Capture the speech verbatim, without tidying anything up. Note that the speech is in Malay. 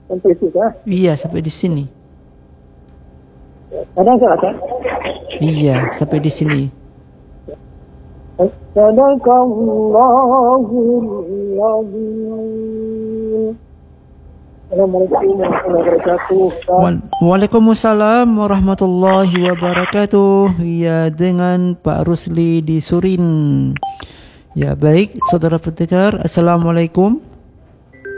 Sampai situ kan? Iya, sampai di sini. Kadang salah kan? Iya, sampai di sini. Sadaqallahul azim. Assalamualaikum warahmatullahi wabarakatuh. Wa- Waalaikumsalam warahmatullahi wabarakatuh. Ya, dengan Pak Rusli di Surin. Ya, baik, saudara pendengar, assalamualaikum